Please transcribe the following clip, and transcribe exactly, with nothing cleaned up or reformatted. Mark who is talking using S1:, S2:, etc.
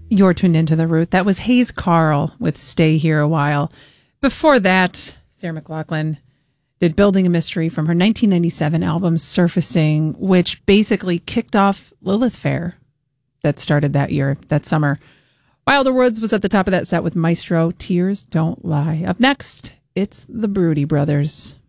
S1: You're tuned into The Root. That was Hayes Carl with Stay Here a While. Before that, Sarah McLachlan did Building a Mystery from her nineteen ninety-seven album Surfacing, which basically kicked off Lilith Fair that started that year, that summer. Wilder Woods was at the top of that set with Maestro, Tears Don't Lie. Up next, it's the Broody Brothers.